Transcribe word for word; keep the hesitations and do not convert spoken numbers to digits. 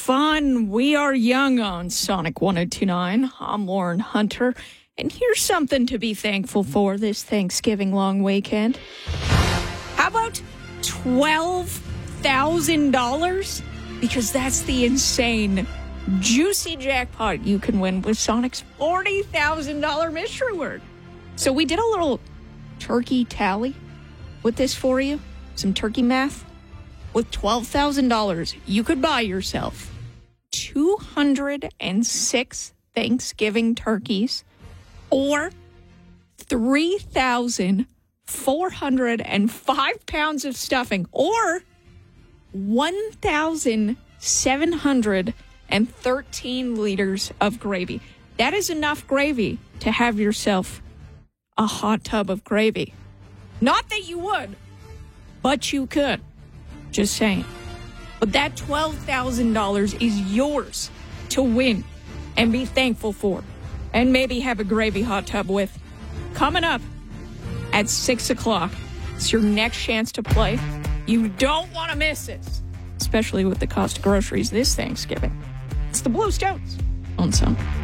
fun. We are young on Sonic one oh two point nine. I'm Lauren Hunter, and here's something to be thankful for this Thanksgiving long weekend. How about twelve thousand dollars? Because that's the insane, juicy jackpot you can win with Sonic's forty thousand dollars mystery word. So we did a little turkey tally with this for you, some turkey math. With twelve thousand dollars, you could buy yourself two hundred six Thanksgiving turkeys or three thousand four hundred five pounds of stuffing or one thousand seven hundred thirteen liters of gravy. That is enough gravy to have yourself a hot tub of gravy. Not that you would, but you could. Just saying. But that twelve thousand dollars is yours to win and be thankful for. And maybe have a gravy hot tub with. Coming up at six o'clock. It's your next chance to play. You don't want to miss it. Especially with the cost of groceries this Thanksgiving. It's the Blue Stones on Sonic.